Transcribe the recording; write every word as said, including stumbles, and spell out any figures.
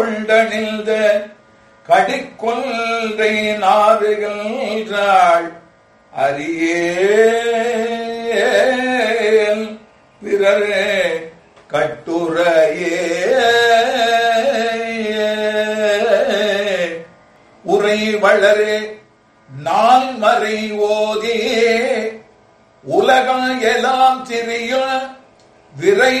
கொண்டணிந்த கடிக்கொன்றை நாடுகின்றாள் Ariel பிறரே கட்டுரையே உரை வளரே நான் மறை ஓதியே உலகம் எல்லாம் திரிய விரை